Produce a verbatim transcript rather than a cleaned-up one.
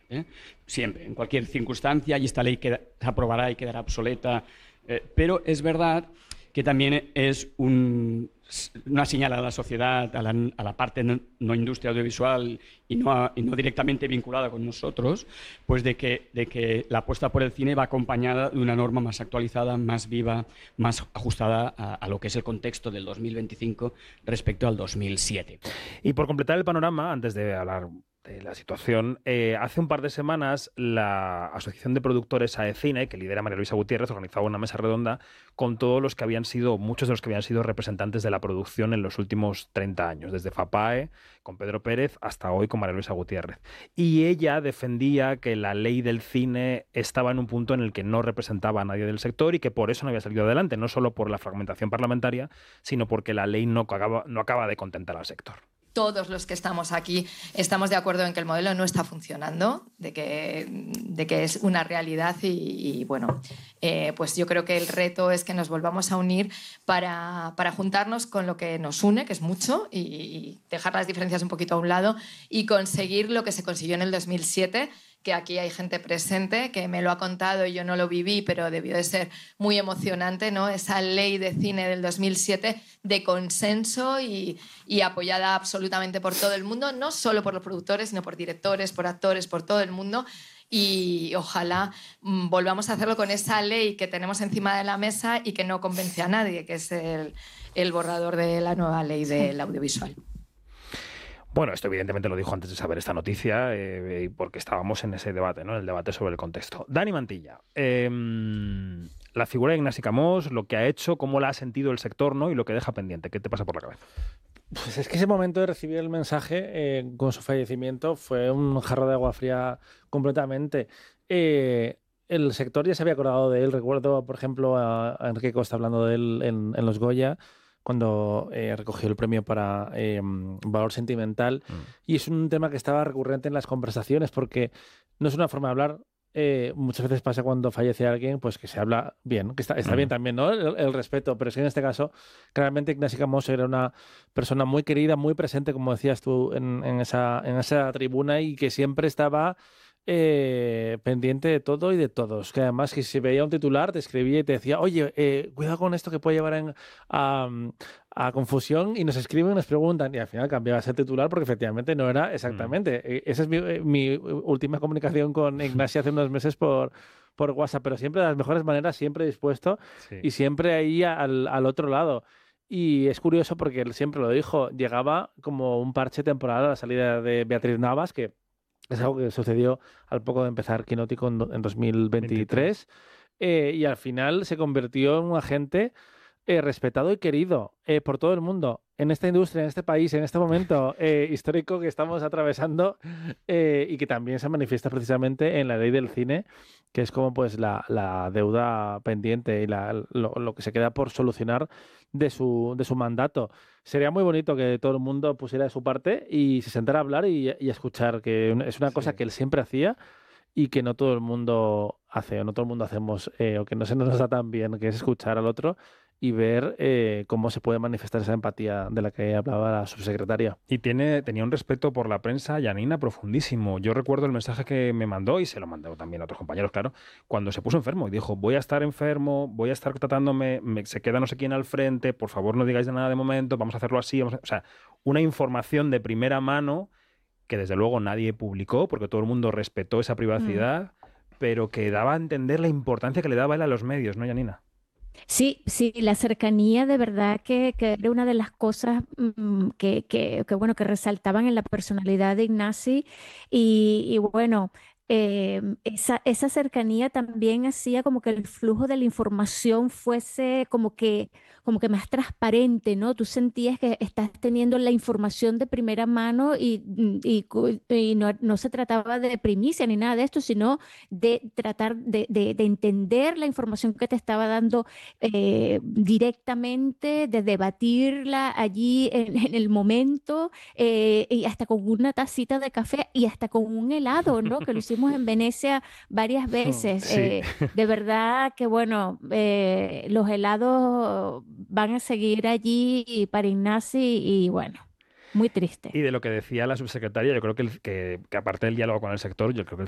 ¿eh? Siempre, en cualquier circunstancia, y esta ley queda, se aprobará y quedará obsoleta. Eh, pero es verdad que también es un, una señal a la sociedad, a la, a la parte no, no industria audiovisual y no, a, y no directamente vinculada con nosotros, pues de que, de que la apuesta por el cine va acompañada de una norma más actualizada, más viva, más ajustada a, a lo que es el contexto del dos mil veinticinco respecto al dos mil siete. Y por completar el panorama, antes de hablar de la situación, eh, hace un par de semanas la Asociación de Productores AECINE, que lidera María Luisa Gutiérrez, organizaba una mesa redonda con todos los que habían sido, muchos de los que habían sido representantes de la producción en los últimos treinta años, desde FAPAE, con Pedro Pérez, hasta hoy con María Luisa Gutiérrez. Y ella defendía que la ley del cine estaba en un punto en el que no representaba a nadie del sector y que por eso no había salido adelante, no solo por la fragmentación parlamentaria, sino porque la ley no acaba, no acaba de contentar al sector. Todos los que estamos aquí estamos de acuerdo en que el modelo no está funcionando, de que, de que es una realidad y, y bueno, eh, pues yo creo que el reto es que nos volvamos a unir para, para juntarnos con lo que nos une, que es mucho, y, y dejar las diferencias un poquito a un lado y conseguir lo que se consiguió en el dos mil siete, que aquí hay gente presente que me lo ha contado y yo no lo viví, pero debió de ser muy emocionante, ¿no? Esa ley de cine del dos mil siete de consenso y, y apoyada absolutamente por todo el mundo, no solo por los productores, sino por directores, por actores, por todo el mundo. Y ojalá mmm, volvamos a hacerlo con esa ley que tenemos encima de la mesa y que no convence a nadie, que es el, el borrador de la nueva ley del audiovisual. Bueno, esto evidentemente lo dijo antes de saber esta noticia, eh, porque estábamos en ese debate, ¿no? En el debate sobre el contexto. Dani Mantilla, eh, la figura de Ignasi Camós, lo que ha hecho, cómo la ha sentido el sector, ¿no? Y lo que deja pendiente. ¿Qué te pasa por la cabeza? Pues es que ese momento de recibir el mensaje eh, con su fallecimiento fue un jarro de agua fría completamente. Eh, el sector ya se había acordado de él. Recuerdo, por ejemplo, a, a Enrique Costa hablando de él en, en los Goya, cuando eh, recogió el premio para eh, Valor Sentimental. Mm. Y es un tema que estaba recurrente en las conversaciones porque no es una forma de hablar. Eh, muchas veces pasa cuando fallece alguien, pues que se habla bien, que está, está mm. bien también, ¿no? El, el respeto, pero es que en este caso, claramente Ignasi Camós era una persona muy querida, muy presente, como decías tú, en, en, esa, en esa tribuna y que siempre estaba Eh, pendiente de todo y de todos, que además que si veía un titular te escribía y te decía, oye, eh, cuidado con esto que puede llevar en, a, a confusión, y nos escriben y nos preguntan, y al final cambiaba ese titular porque efectivamente no era exactamente. Mm. Esa es mi, mi última comunicación con Ignasi hace unos meses por, por WhatsApp, pero siempre de las mejores maneras, siempre dispuesto, sí. Y siempre ahí al, al otro lado. Y es curioso porque él siempre lo dijo, llegaba como un parche temporal a la salida de Beatriz Navas, que es algo que sucedió al poco de empezar Quinótico en, en dos mil veintitrés, eh, y al final se convirtió en un agente eh, respetado y querido eh, por todo el mundo en esta industria, en este país, en este momento eh, histórico que estamos atravesando, eh, y que también se manifiesta precisamente en la ley del cine, que es como pues la, la deuda pendiente y la, lo, lo que se queda por solucionar de su, de su mandato. Sería muy bonito que todo el mundo pusiera de su parte y se sentara a hablar y, y a escuchar, que es una cosa sí. que él siempre hacía y que no todo el mundo hace, o no todo el mundo hacemos, eh, o que no se nos da tan bien, que es escuchar al otro y ver eh, cómo se puede manifestar esa empatía de la que hablaba la subsecretaria. Y tiene, tenía un respeto por la prensa, Janina, profundísimo. Yo recuerdo el mensaje que me mandó, y se lo mandó también a otros compañeros, claro, cuando se puso enfermo y dijo, voy a estar enfermo, voy a estar tratándome, me, se queda no sé quién al frente, por favor no digáis nada de momento, vamos a hacerlo así. Vamos a... O sea, una información de primera mano que desde luego nadie publicó porque todo el mundo respetó esa privacidad, mm. pero que daba a entender la importancia que le daba él a los medios, ¿no, Janina? Sí, sí, la cercanía de verdad que, que era una de las cosas mmm, que, que, que, bueno, que resaltaban en la personalidad de Ignasi y, y bueno, eh, esa, esa cercanía también hacía como que el flujo de la información fuese como que, como que más transparente, ¿no? Tú sentías que estás teniendo la información de primera mano y, y, y no, no se trataba de primicia ni nada de esto, sino de tratar de, de, de entender la información que te estaba dando eh, directamente, de debatirla allí en, en el momento, eh, y hasta con una tacita de café y hasta con un helado, ¿no? Que lo hicimos en Venecia varias veces. Sí. Eh, de verdad que, bueno, eh, los helados van a seguir allí para Ignasi y, bueno, muy triste. Y de lo que decía la subsecretaria, yo creo que, el, que, que aparte del diálogo con el sector, yo creo que el